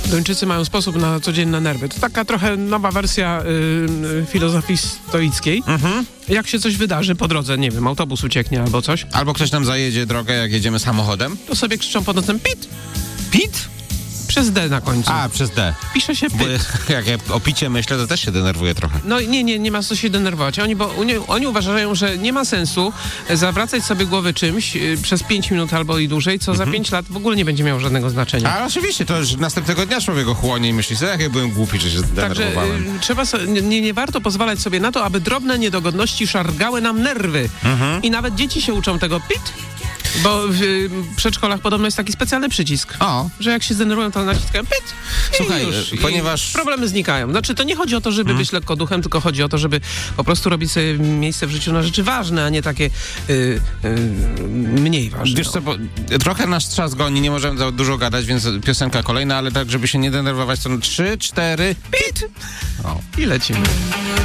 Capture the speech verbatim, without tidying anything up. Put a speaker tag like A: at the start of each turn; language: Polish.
A: Duńczycy mają sposób na codzienne nerwy. To taka trochę nowa wersja y, filozofii stoickiej.
B: Mhm.
A: Jak się coś wydarzy po drodze, nie wiem, autobus ucieknie albo coś,
B: Albo ktoś nam zajedzie drogę, jak jedziemy samochodem.
A: to sobie krzyczą pod nosem pit,
B: Pit?
A: przez D na końcu.
B: A, przez D.
A: Pisze się
B: Bo
A: pit.
B: jak ja o picie myślę, to też się denerwuję trochę.
A: No nie, nie, nie ma co się denerwować. Oni, bo oni, oni uważają, że nie ma sensu zawracać sobie głowy czymś y, przez pięć minut albo i dłużej, co
B: Mhm.
A: za pięć lat w ogóle nie będzie miało żadnego znaczenia.
B: A oczywiście, to już następnego dnia człowiek ochłonie i myśli sobie, jak ja byłem głupi, że się
A: Także
B: zdenerwowałem.
A: y, trzeba so, nie, nie warto pozwalać sobie na to, aby drobne niedogodności szargały nam nerwy.
B: Mhm.
A: I nawet dzieci się uczą tego pit, bo w y, przedszkolach podobno jest taki specjalny przycisk,
B: O,
A: że jak się zdenerwują, to naciskają pit. i
B: Słuchaj,
A: już,
B: y, ponieważ-
A: I problemy znikają. Znaczy, to nie chodzi o to, żeby być lekkoduchem, tylko chodzi o to, żeby po prostu robić sobie miejsce w życiu na rzeczy ważne, a nie takie y, y, mniej ważne.
B: wiesz co, bo trochę nas czas goni, nie możemy za dużo gadać, więc piosenka kolejna, ale tak, żeby się nie denerwować, to trzy, cztery, pit! O.
A: I lecimy.